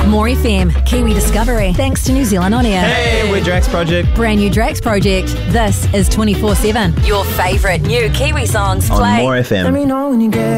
More FM, Kiwi Discovery, thanks to New Zealand On Air. Hey, we're Drax Project. Brand new Drax Project. This is 24/7. Your favourite new Kiwi songs On play. More FM. Let me know when you get